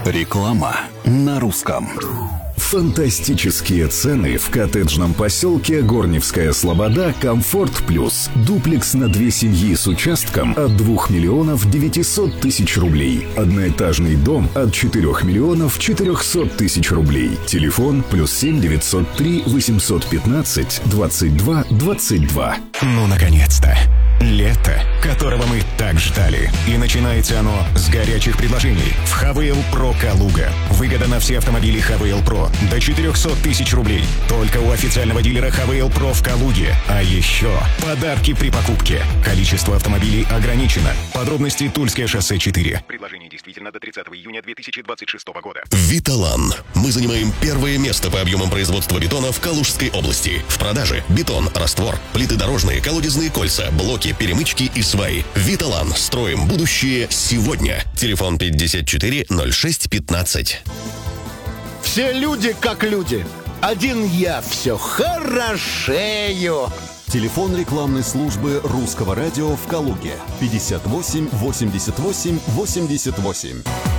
Реклама на русском. Фантастические цены в коттеджном поселке Горневская Слобода «Комфорт Плюс». Дуплекс на 2 семьи с участком от 2 миллионов 900 тысяч рублей. Одноэтажный дом от 4 миллионов 400 тысяч рублей. Телефон +7 903 815 22 22. Ну, наконец-то! Лето, которого мы так ждали. И начинается оно с горячих предложений. В ХВЛ Про Калуга. Выгода на все автомобили ХВЛ Про до 400 тысяч рублей. Только у официального дилера ХВЛ Про в Калуге. А еще подарки при покупке. Количество автомобилей ограничено. Подробности: Тульское шоссе 4. Предложение действительно до 30 июня 2026 года. Виталан. Мы занимаем первое место по объемам производства бетона в Калужской области. В продаже бетон, раствор, плиты дорожные, колодезные кольца, блоки, перемычки и сваи. Виталан. Строим будущее сегодня. Телефон 54 06 15. Все люди как люди. Один я все хорошею. Телефон рекламной службы Русского радио в Калуге 58 88 88.